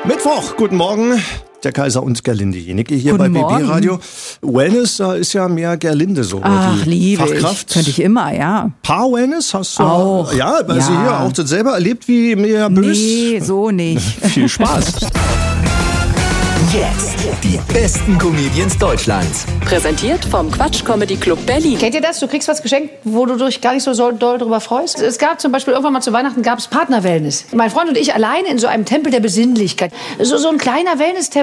Mittwoch, guten Morgen. Der Kaiser und Gerlinde Jenecke hier Guten bei Morgen. BB Radio. Wellness, da ist ja mehr Gerlinde so. Ach, die liebe Fachkraft. ich. Könnte ich immer, ja. Paar-Wellness hast du Auch. Ja, weil Ja. sie hier auch das selber erlebt wie mir Bös. Nee, so nicht. Viel Spaß. Jetzt die besten Comedians Deutschlands. Präsentiert vom Quatsch Comedy Club Berlin. Kennt ihr das? Du kriegst was geschenkt, wo du dich gar nicht so doll drüber freust. Es gab zum Beispiel irgendwann mal zu Weihnachten gab es Partner-Wellness. Mein Freund und ich alleine in so einem Tempel der Besinnlichkeit. So ein kleiner Wellness-Tempel.